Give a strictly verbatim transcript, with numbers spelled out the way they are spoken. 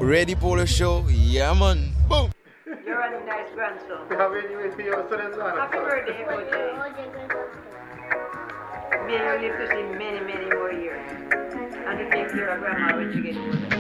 Ready Polo Show, yeah man. Boom! You're a nice grandson. We have anyway for your son and daughter. Happy birthday, O J. May you live to see many, many more years. And to take care of grandma when she gets older.